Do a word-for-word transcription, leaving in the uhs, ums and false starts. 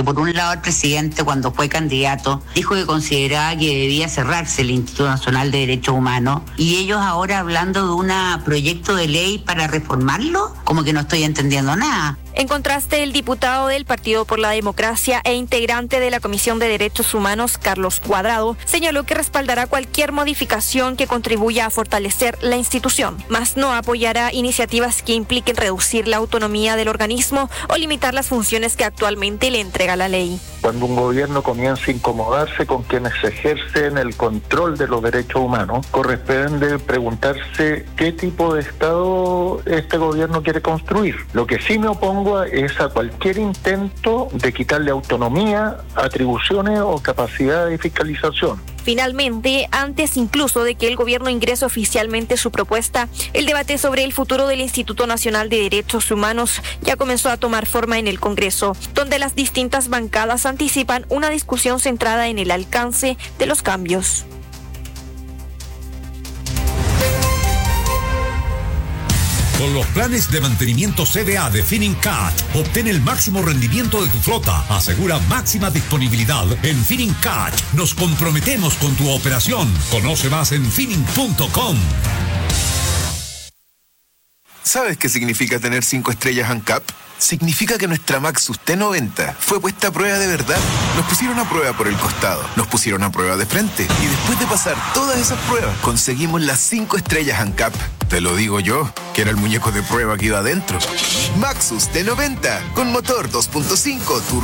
por un lado el presidente, cuando fue candidato, dijo que consideraba que debía cerrarse el Instituto Nacional de Derechos Humanos, y ellos ahora hablando de un proyecto de ley para reformarlo, como que no estoy entendiendo nada. En contraste, el diputado del Partido por la Democracia e integrante de la Comisión de Derechos Humanos, Carlos Cuadrado, señaló que respaldará cualquier modificación que contribuya a fortalecer la institución, mas no apoyará iniciativas que impliquen reducir la autonomía del organismo o limitar las funciones que actualmente le entrega la ley. Cuando un gobierno comienza a incomodarse con quienes ejercen el control de los derechos humanos, corresponde preguntarse qué tipo de Estado este gobierno quiere construir. Lo que sí me opongo es a cualquier intento de quitarle autonomía, atribuciones o capacidad de fiscalización. Finalmente, antes incluso de que el gobierno ingrese oficialmente su propuesta, el debate sobre el futuro del Instituto Nacional de Derechos Humanos ya comenzó a tomar forma en el Congreso, donde las distintas bancadas anticipan una discusión centrada en el alcance de los cambios. Con los planes de mantenimiento C D A de Finincat, obtén el máximo rendimiento de tu flota. Asegura máxima disponibilidad. En Finincat nos comprometemos con tu operación. Conoce más en Fining punto com. ¿Sabes qué significa tener cinco estrellas ANCAP? Significa que nuestra Maxus T noventa fue puesta a prueba de verdad. Nos pusieron a prueba por el costado, nos pusieron a prueba de frente, y después de pasar todas esas pruebas, conseguimos las cinco estrellas ANCAP. Te lo digo yo, que era el muñeco de prueba que iba adentro. Maxus T noventa, con motor dos punto cinco turbo